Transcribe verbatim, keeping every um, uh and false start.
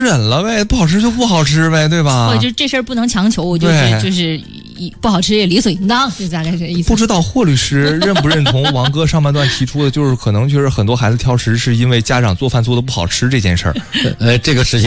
忍了呗，不好吃就不好吃呗，对吧？ 或者就这事儿不能强求，我就是就是不好吃也理所应当，就大概这意思。 不知道霍律师认不认同王哥上半段提出的，就是可能就是很多孩子挑食是因为家长做饭做的不好吃这件事儿。 呃，这个事情。